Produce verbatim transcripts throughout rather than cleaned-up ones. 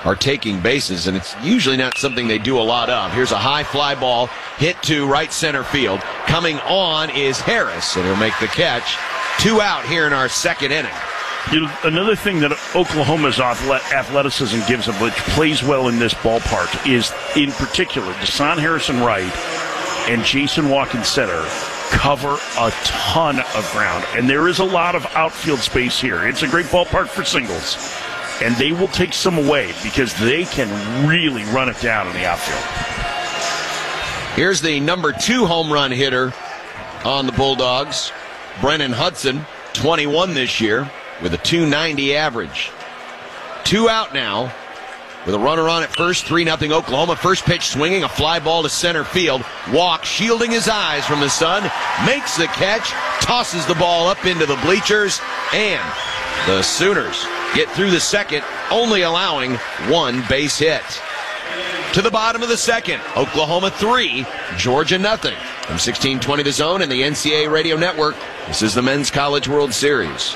are taking bases, and it's usually not something they do a lot of. Here's a high fly ball hit to right center field. Coming on is Harris, and he'll make the catch. Two out here in our second inning. You know, another thing that Oklahoma's athleticism gives them, which plays well in this ballpark, is, in particular, Deshaun Harrison right and Jason Watkins center cover a ton of ground. And there is a lot of outfield space here. It's a great ballpark for singles. And they will take some away because they can really run it down in the outfield. Here's the number two home run hitter on the Bulldogs, Brennan Hudson, twenty-one this year, with a two ninety average. Two out now, with a runner on at first, three nothing Oklahoma. First pitch swinging, a fly ball to center field. Walk, shielding his eyes from the sun, makes the catch, tosses the ball up into the bleachers, and the Sooners get through the second, only allowing one base hit. To the bottom of the second, Oklahoma three, Georgia nothing. From sixteen twenty The Zone and the N C A A Radio Network, this is the Men's College World Series.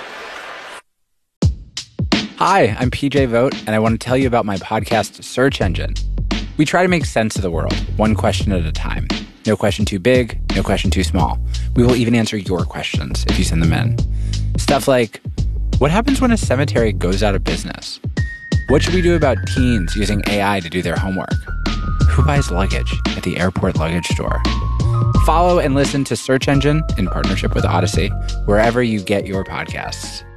Hi, I'm P J Vogt, and I want to tell you about my podcast, Search Engine. We try to make sense of the world, one question at a time. No question too big, no question too small. We will even answer your questions if you send them in. Stuff like, what happens when a cemetery goes out of business? What should we do about teens using A I to do their homework? Who buys luggage at the airport luggage store? Follow and listen to Search Engine in partnership with Odyssey, wherever you get your podcasts.